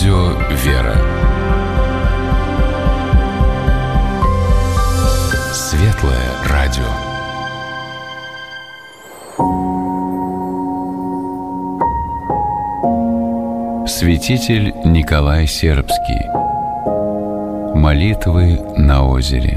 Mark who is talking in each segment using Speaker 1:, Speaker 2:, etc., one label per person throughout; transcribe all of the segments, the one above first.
Speaker 1: Радио «Вера». Светлое радио. Святитель Николай Сербский. Молитвы на озере.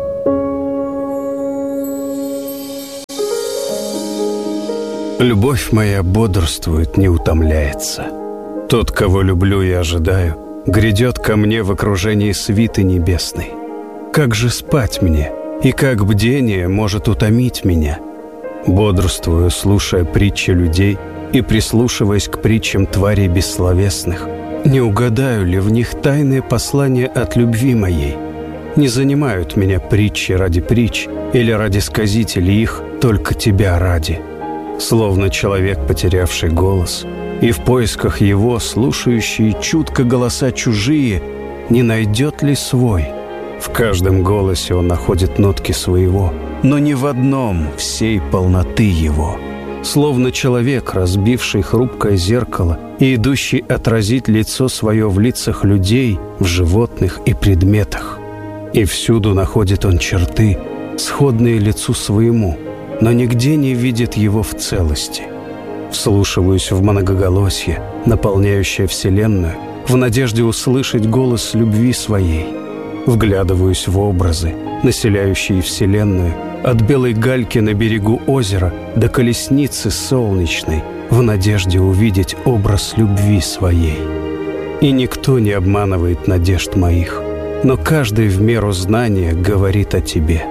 Speaker 2: Любовь моя бодрствует, не утомляется. Тот, кого люблю и ожидаю, грядет ко мне в окружении свиты небесной. Как же спать мне, и как бдение может утомить меня? Бодрствую, слушая притчи людей и прислушиваясь к притчам тварей бессловесных. Не угадаю ли в них тайные послания от любви моей? Не занимают меня притчи ради притч или ради сказителей их только тебя ради. Словно человек, потерявший голос, и в поисках его, слушающий чутко голоса чужие, не найдет ли свой? В каждом голосе он находит нотки своего, но не в одном всей полноты его. Словно человек, разбивший хрупкое зеркало и идущий отразить лицо свое в лицах людей, в животных и предметах. И всюду находит он черты, сходные лицу своему, но нигде не видит его в целости. Вслушиваюсь в многоголосье, наполняющее вселенную, в надежде услышать голос любви своей. Вглядываюсь в образы, населяющие вселенную, от белой гальки на берегу озера до колесницы солнечной, в надежде увидеть образ любви своей. И никто не обманывает надежд моих, но каждый в меру знания говорит о тебе.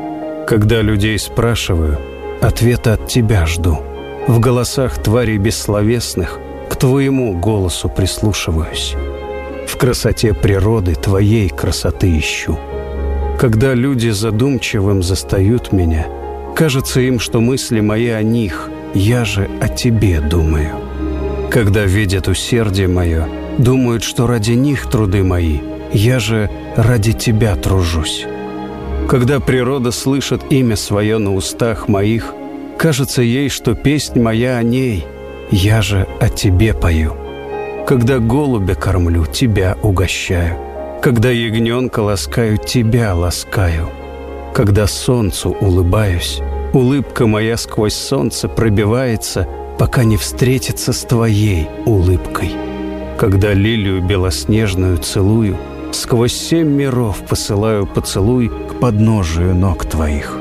Speaker 2: Когда людей спрашиваю, ответа от тебя жду. В голосах тварей бессловесных к твоему голосу прислушиваюсь. В красоте природы твоей красоты ищу. Когда люди задумчивым застают меня, кажется им, что мысли мои о них, я же о тебе думаю. Когда видят усердие мое, думают, что ради них труды мои, я же ради тебя тружусь. Когда природа слышит имя свое на устах моих, кажется ей, что песнь моя о ней, я же о тебе пою. Когда голубя кормлю, тебя угощаю. Когда ягненка ласкаю, тебя ласкаю. Когда солнцу улыбаюсь, улыбка моя сквозь солнце пробивается, пока не встретится с твоей улыбкой. Когда лилию белоснежную целую, сквозь 7 миров посылаю поцелуй к подножию ног твоих.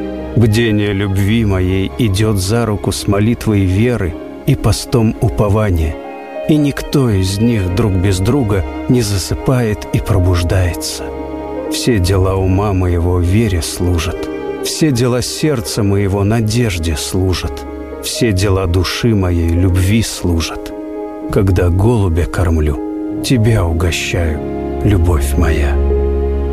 Speaker 2: Бдение любви моей идет за руку с молитвой веры и постом упования, и никто из них друг без друга не засыпает и пробуждается. Все дела ума моего вере служат, все дела сердца моего надежде служат, все дела души моей любви служат. Когда голубя кормлю, тебя угощаю, любовь моя.